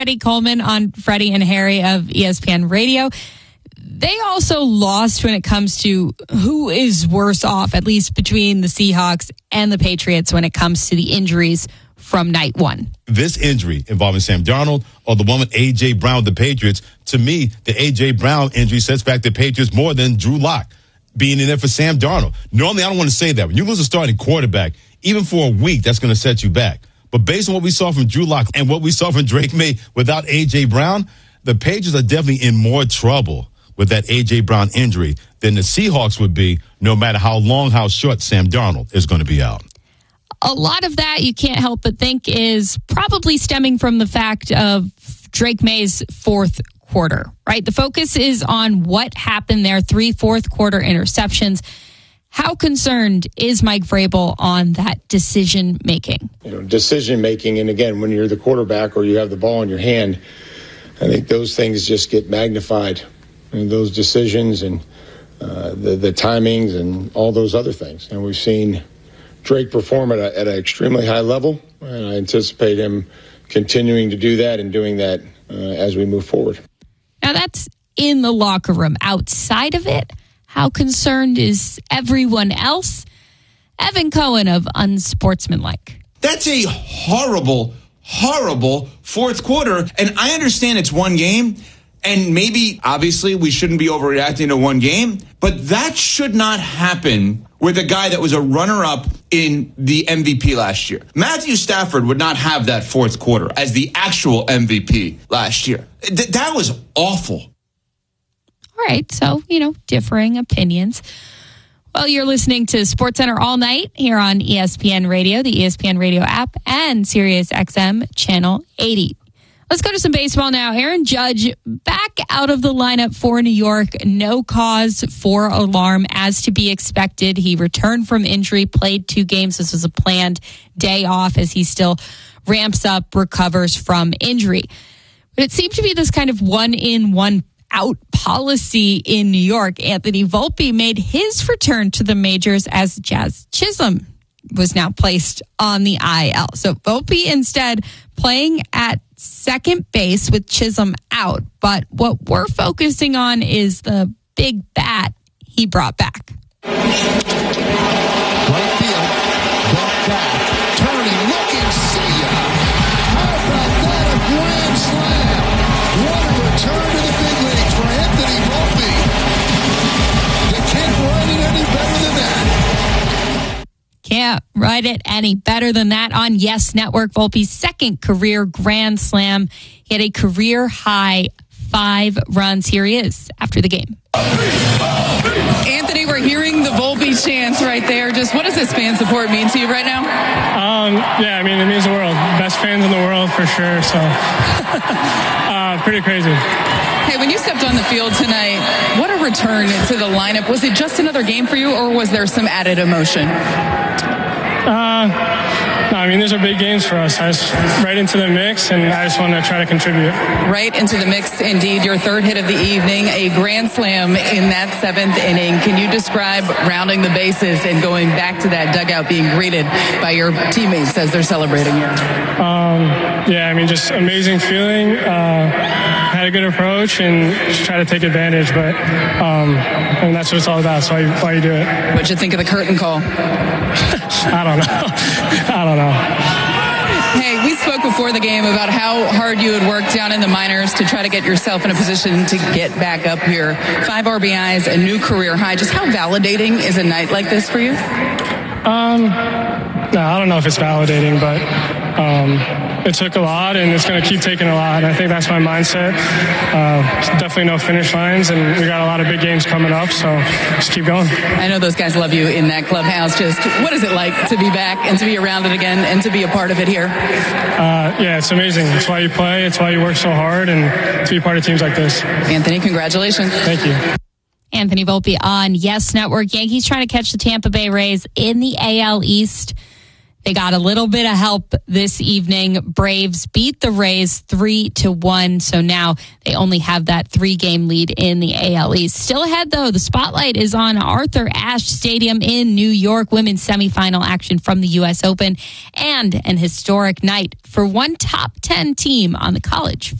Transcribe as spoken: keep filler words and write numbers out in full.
Freddie Coleman on Freddie and Harry of E S P N Radio. They also lost when it comes to who is worse off, at least between the Seahawks and the Patriots when it comes to the injuries from night one. This injury involving Sam Darnold or the one with A J. Brown with the Patriots, to me, the A J. Brown injury sets back the Patriots more than Drew Lock being in there for Sam Darnold. Normally, I don't want to say that. When you lose a starting quarterback, even for a week, that's going to set you back. But based on what we saw from Drew Lock and what we saw from Drake May without A J. Brown, the Patriots are definitely in more trouble with that A J. Brown injury than the Seahawks would be, no matter how long, how short Sam Darnold is going to be out. A lot of that you can't help but think is probably stemming from the fact of Drake May's fourth quarter, right? The focus is on what happened there, three fourth quarter interceptions. How concerned is Mike Vrabel on that decision making? You know, decision making, and again, when you're the quarterback or you have the ball in your hand, I think those things just get magnified. And those decisions and uh, the, the timings and all those other things. And we've seen Drake perform at, a, at an extremely high level, and I anticipate him continuing to do that and doing that uh, as we move forward. Now, that's in the locker room. Outside of it, how concerned is everyone else? Evan Cohen of Unsportsmanlike. That's a horrible, horrible fourth quarter, and I understand it's one game. And maybe, obviously, we shouldn't be overreacting to one game, but that should not happen with a guy that was a runner-up in the M V P last year. Matthew Stafford would not have that fourth quarter as the actual M V P last year. Th- that was awful. All right, so, you know, differing opinions. Well, you're listening to SportsCenter all night here on E S P N Radio, the E S P N Radio app, and Sirius X M Channel eighty. Let's go to some baseball now. Aaron Judge back out of the lineup for New York. No cause for alarm as to be expected. He returned from injury, played two games. This was a planned day off as he still ramps up, recovers from injury. But it seemed to be this kind of one in, one out policy in New York. Anthony Volpe made his return to the majors as Jazz Chisholm was now placed on the I L. So Volpe instead playing at second base with Chisholm out. But what we're focusing on is the big bat he brought back. Right field, brought back, turning, looking, see ya. How about that, a grand slam? What a return to the big leagues for Anthony Volpe. You can't write it any better than that. Can't write it any better than that on Yes Network. Volpe's second career grand slam. He had a career high five runs. Here he is after the game. Anthony, we're hearing the Volpe chants right there. Just what does this fan support mean to you right now? Um, yeah, I mean, it means the world. Best fans in the world for sure. So, uh, pretty crazy. Hey, when you stepped on the field tonight, what a return to the lineup. Was it just another game for you, or was there some added emotion? Uh, no, I mean, these are big games for us. I just right into the mix, and I just want to try to contribute. Right into the mix, indeed. Your third hit of the evening, a grand slam in that seventh inning. Can you describe rounding the bases and going back to that dugout being greeted by your teammates as they're celebrating you? Um, yeah, I mean, just amazing feeling. Uh, had a good approach and just try to take advantage, but um, and that's what it's all about. That's why you, why you do it. What'd you think of the curtain call? I don't know. I don't know. Hey, we spoke before the game about how hard you had worked down in the minors to try to get yourself in a position to get back up here. Five R B Is, a new career high. Just how validating is a night like this for you? Um, no, I don't know if it's validating, but um, it took a lot, and it's going to keep taking a lot. And I think that's my mindset. Uh, definitely no finish lines, and we got a lot of big games coming up, so just keep going. I know those guys love you in that clubhouse. Just what is it like to be back and to be around it again and to be a part of it here? Uh, yeah, it's amazing. It's why you play. It's why you work so hard, and to be part of teams like this. Anthony, congratulations. Thank you. Anthony Volpe on Yes Network. Yankees trying to catch the Tampa Bay Rays in the A L East. They got a little bit of help this evening. Braves beat the Rays three to one. So now they only have that three game lead in the A L East. Still ahead though. The spotlight is on Arthur Ashe Stadium in New York. Women's semifinal action from the U S Open and an historic night for one top ten team on the college